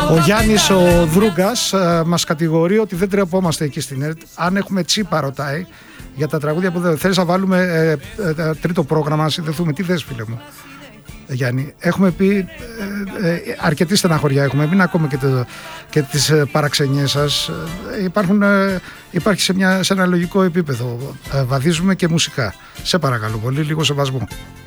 Ο Γιάννης ο Δρούγκας μας κατηγορεί ότι δεν τρεπόμαστε εκεί στην ΕΡΤ. Αν έχουμε τσίπα, ρωτάει, για τα τραγούδια που δεν θέλεις να βάλουμε τρίτο πρόγραμμα, να συνδεθούμε. Τι θες, φίλε μου, Γιάννη? Έχουμε πει αρκετή στεναχωριά έχουμε, μην ακούμε και τις παραξενιές σας. Υπάρχει σε ένα λογικό επίπεδο. Βαδίζουμε και μουσικά. Σε παρακαλώ πολύ, λίγο σεβασμό.